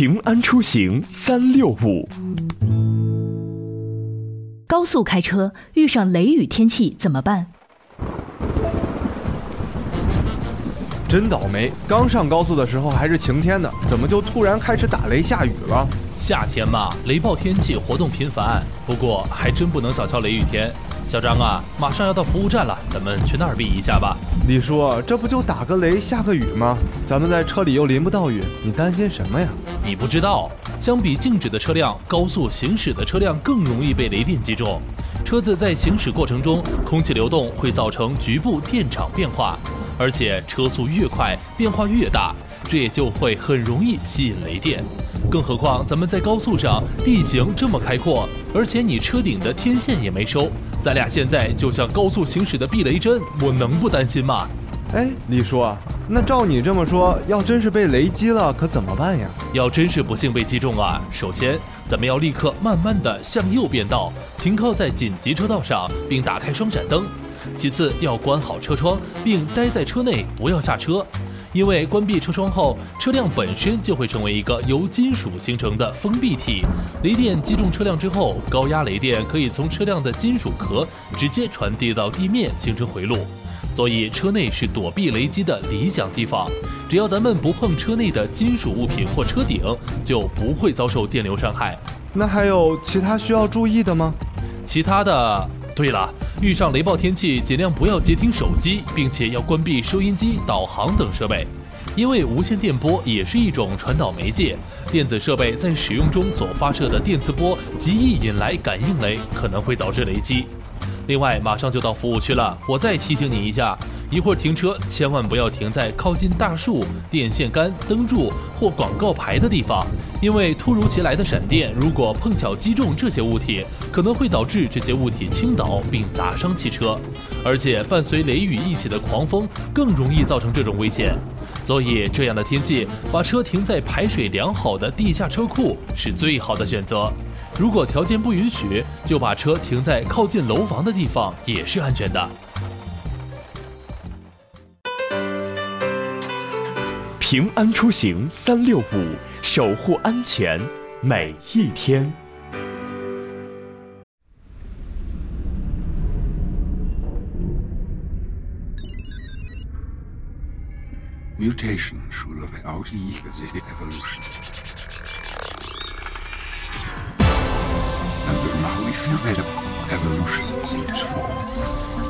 平安出行365。 高速开车遇上雷雨天气怎么办？ 真倒霉，刚上高速的时候还是晴天的，怎么就突然开始打雷下雨了？ 夏天嘛，雷暴天气活动频繁，不过还真不能小瞧雷雨天。小张啊，马上要到服务站了，咱们去那儿避一下吧。 李叔，这不就打个雷下个雨吗？咱们在车里又淋不到雨，你担心什么呀？ 你不知道，相比静止的车辆，高速行驶的车辆更容易被雷电击中。车子在行驶过程中，空气流动会造成局部电场变化，而且车速越快，变化越大，这也就会很容易吸引雷电。更何况咱们在高速上，地形这么开阔，而且你车顶的天线也没收，咱俩现在就像高速行驶的避雷针，我能不担心吗？ 哎，李叔，那照你这么说，要真是被雷击了，可怎么办呀？ 要真是不幸被击中啊，首先咱们要立刻慢慢地向右变道，停靠在紧急车道上，并打开双闪灯。其次要关好车窗，并待在车内，不要下车。因为关闭车窗后，车辆本身就会成为一个由金属形成的封闭体，雷电击中车辆之后，高压雷电可以从车辆的金属壳直接传递到地面，形成回路。所以车内是躲避雷击的理想地方，只要咱们不碰车内的金属物品或车顶，就不会遭受电流伤害。 那还有其他需要注意的吗？ 其他的，对了，遇上雷暴天气，尽量不要接听手机，并且要关闭收音机、导航等设备，因为无线电波也是一种传导媒介，电子设备在使用中所发射的电磁波极易引来感应雷，可能会导致雷击。另外，马上就到服务区了，我再提醒你一下，一会儿停车千万不要停在靠近大树、电线杆、灯柱或广告牌的地方，因为突如其来的闪电如果碰巧击中这些物体，可能会导致这些物体倾倒并砸伤汽车，而且伴随雷雨一起的狂风更容易造成这种危险。所以这样的天气，把车停在排水良好的地下车库是最好的选择。如果条件不允许，就把车停在靠近楼房的地方也是安全的。 平安出行365，守护安全每一天。 Mutation schule without evolution. And now we feel that evolution leaps forward.